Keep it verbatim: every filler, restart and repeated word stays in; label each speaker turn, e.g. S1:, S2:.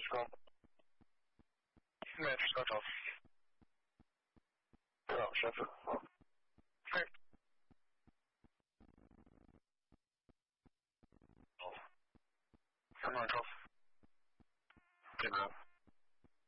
S1: 高，现在是高潮。对了，师傅，好。哎。好。三秒钟。对吗？